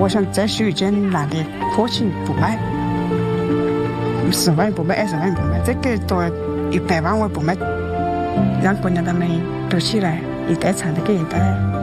我想再收一件男的货品不卖，10万不卖，20万不卖，这个多100万我不卖，让姑娘她们都起来，一代传的给一代。